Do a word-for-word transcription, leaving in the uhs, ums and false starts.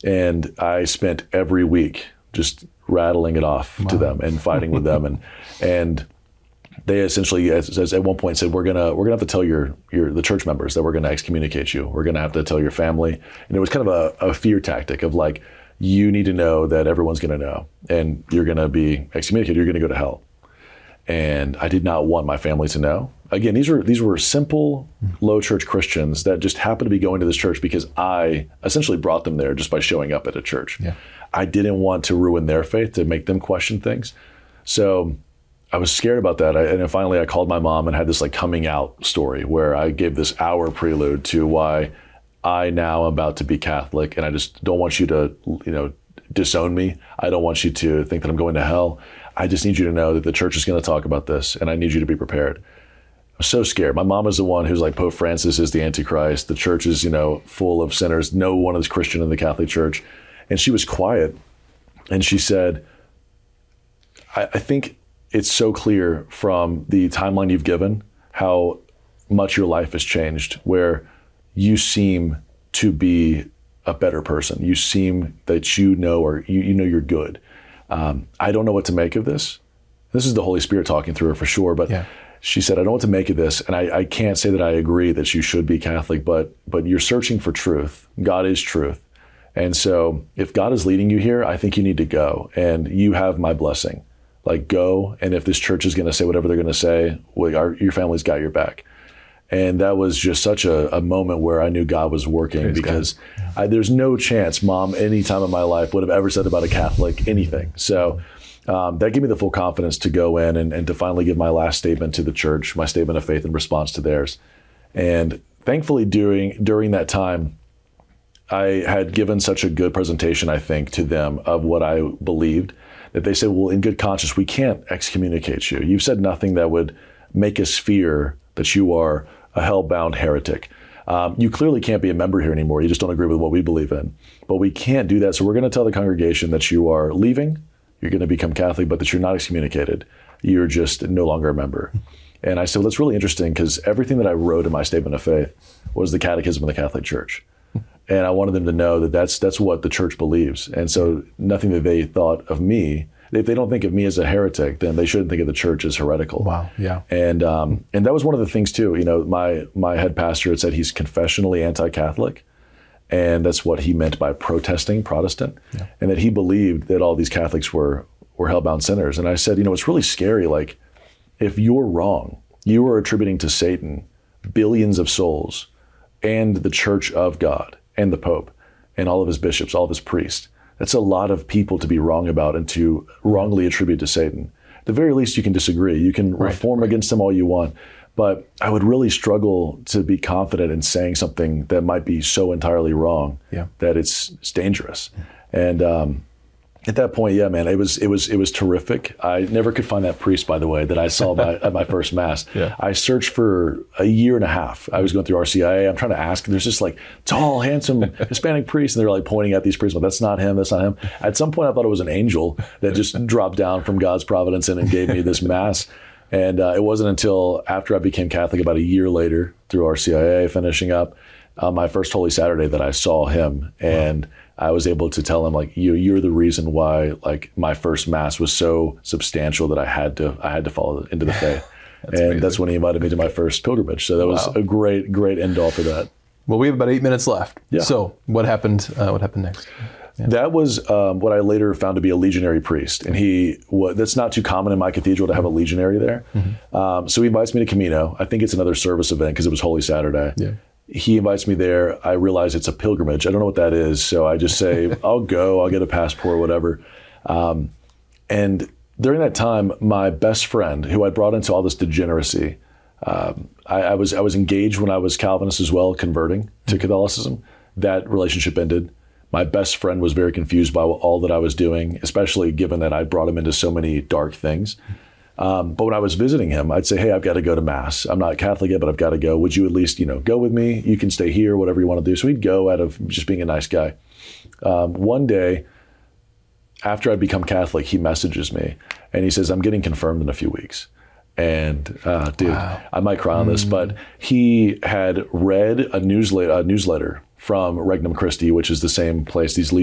And I spent every week just rattling it off wow. to them and fighting with them. And and they essentially, as, as at one point said, we're gonna we're gonna have to tell your your the church members that we're gonna excommunicate you. We're gonna have to tell your family. And it was kind of a, a fear tactic of like, you need to know that everyone's gonna know, and you're gonna be excommunicated. You're gonna go to hell. And I did not want my family to know. Again, these were these were simple, low church Christians that just happened to be going to this church because I essentially brought them there just by showing up at a church. Yeah. I didn't want to ruin their faith, to make them question things. So I was scared about that. I, and then finally I called my mom and had this like coming out story where I gave this hour prelude to why I now am about to be Catholic, and I just don't want you to, you know, disown me. I don't want you to think that I'm going to hell. I just need you to know that the church is going to talk about this, and I need you to be prepared. I'm so scared. My mom is the one who's like, Pope Francis is the Antichrist. The church is, you know, full of sinners. No one is Christian in the Catholic Church. And she was quiet. And she said, I, I think it's so clear from the timeline you've given how much your life has changed, where you seem to be a better person. You seem that you know, or you, you know you're good. Um, I don't know what to make of this. This is the Holy Spirit talking through her for sure, but yeah. She said, I don't know what to make of this, and I, I can't say that I agree that you should be Catholic, but but you're searching for truth. God is truth. And so if God is leading you here, I think you need to go, and you have my blessing. Like, go, and if this church is going to say whatever they're going to say, well, our, your family's got your back. And that was just such a, a moment where I knew God was working. Praise because yeah. I, there's no chance Mom, any time in my life, would have ever said about a Catholic anything. So um, that gave me the full confidence to go in and, and to finally give my last statement to the church, my statement of faith in response to theirs. And thankfully, during during that time, I had given such a good presentation, I think, to them of what I believed, that they said, well, in good conscience, we can't excommunicate you. You've said nothing that would make us fear that you are a hell-bound heretic. Um, you clearly can't be a member here anymore. You just don't agree with what we believe in. But we can't do that. So we're going to tell the congregation that you are leaving, you're going to become Catholic, but that you're not excommunicated. You're just no longer a member. And I said, well, that's really interesting, because everything that I wrote in my statement of faith was the Catechism of the Catholic Church. And I wanted them to know that that's that's what the church believes. And so nothing that they thought of me, if they don't think of me as a heretic, then they shouldn't think of the church as heretical. Wow, yeah. And um, and that was one of the things too. You know, my my head pastor had said he's confessionally anti-Catholic, and that's what he meant by protesting Protestant, yeah. And that he believed that all these Catholics were were hellbound sinners. And I said, you know, it's really scary. Like, if you're wrong, you are attributing to Satan billions of souls, and the Church of God, and the Pope, and all of his bishops, all of his priests. That's a lot of people to be wrong about and to wrongly attribute to Satan. At the very least, you can disagree. You can right, reform right. against them all you want. But I would really struggle to be confident in saying something that might be so entirely wrong yeah. that it's, it's dangerous. And um, at that point, yeah, man, it was it was it was terrific. I never could find that priest, by the way, that I saw by, at my first mass. Yeah. I searched for a year and a half. I was going through R C I A. I'm trying to ask. There's this like tall, handsome Hispanic priest, and they're like pointing at these priests. But that's not him. That's not him. At some point, I thought it was an angel that just dropped down from God's providence and, and gave me this mass. And uh, it wasn't until after I became Catholic, about a year later, through R C I A, finishing up uh, my first Holy Saturday, that I saw him. And wow. I was able to tell him, like, you, you're the reason why, like, my first mass was so substantial that I had to, I had to follow into the faith. that's and amazing. That's when he invited me to my first pilgrimage. So that wow. was a great, great end all for that. Well, we have about eight minutes left. Yeah. So what happened? Uh, what happened next? Yeah. That was um, what I later found to be a legionary priest, and he. Well, that's not too common in my cathedral to have a legionary there. Mm-hmm. Um, so he invites me to Camino. I think it's another service event because it was Holy Saturday. Yeah. He invites me there. I realize it's a pilgrimage. I don't know what that is. So I just say, I'll go, I'll get a passport, whatever. Um, and during that time, my best friend, who I brought into all this degeneracy, um, I, I was I was engaged when I was Calvinist as well, converting to Catholicism. That relationship ended. My best friend was very confused by all that I was doing, especially given that I brought him into so many dark things. Um, but when I was visiting him, I'd say, hey, I've got to go to Mass. I'm not Catholic yet, but I've got to go. Would you at least, you know, go with me? You can stay here, whatever you want to do. So he'd go out of just being a nice guy. Um, one day, after I become Catholic, he messages me and he says, I'm getting confirmed in a few weeks. And uh, dude, wow. I might cry on this, mm. but he had read a newsletter, a newsletter from Regnum Christi, which is the same place these